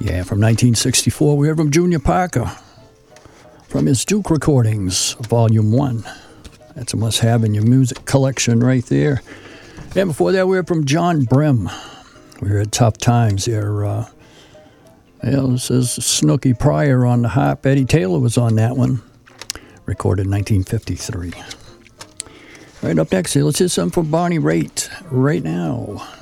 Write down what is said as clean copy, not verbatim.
Yeah, from 1964, we heard from Junior Parker from his Duke Recordings, Volume 1. That's a must-have in your music collection right there. And before that, we heard from John Brim. We heard Tough Times there. This is Snooky Pryor on the harp. Eddie Taylor was on that one. Recorded in 1953. All right, up next here, let's hear something from Bonnie Raitt right now.